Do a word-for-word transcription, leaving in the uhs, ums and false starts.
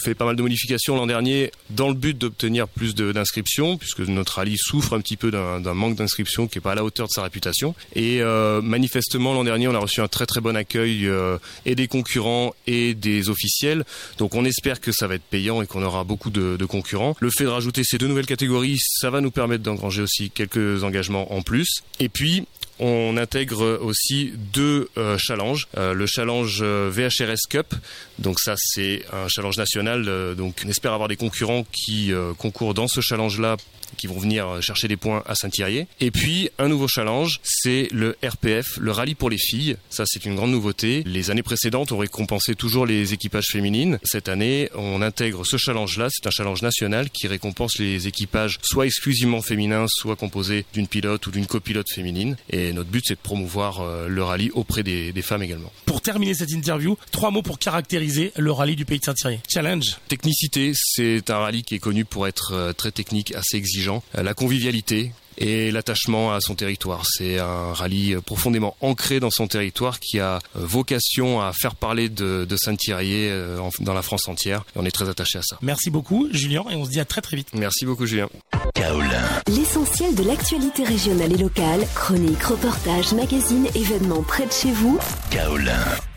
fait pas mal de modifications l'an dernier dans le but d'obtenir plus de, d'inscriptions, puisque notre rallye souffre un petit peu d'un, d'un manque d'inscriptions qui est pas à la hauteur de sa réputation. Et euh, manifestement, l'an dernier, on a reçu un très très bon accueil euh, et des concurrents et des officiels. Donc on espère que ça va être payant et qu'on aura beaucoup de, de concurrents. Le fait de rajouter ces deux nouvelles catégories, ça va nous permettre d'engranger aussi quelques engagements en plus. Et puis, on intègre aussi deux euh, challenges. Euh, le challenge euh, V H R S Cup, donc ça c'est un challenge national. Euh, donc on espère avoir des concurrents qui euh, concourent dans ce challenge-là, qui vont venir chercher des points à Saint-Thirier. Et puis, un nouveau challenge, c'est le R P F, le rallye pour les filles. Ça, c'est une grande nouveauté. Les années précédentes, on récompensait toujours les équipages féminines. Cette année, on intègre ce challenge-là. C'est un challenge national qui récompense les équipages soit exclusivement féminins, soit composés d'une pilote ou d'une copilote féminine. Et notre but, c'est de promouvoir euh, le rallye auprès des, des femmes également. Pour terminer cette interview, trois mots pour caractériser le rallye du Pays de Saint-Thirier. Challenge. Technicité, c'est un rallye qui est connu pour être euh, très technique, assez exigeant. La convivialité et l'attachement à son territoire. C'est un rallye profondément ancré dans son territoire qui a vocation à faire parler de, de Saint-Thirier dans la France entière. Et on est très attaché à ça. Merci beaucoup Julien et on se dit à très très vite. Merci beaucoup Julien. Kaolin. L'essentiel de l'actualité régionale et locale, chroniques, reportages, magazines, événements près de chez vous. Kaolin.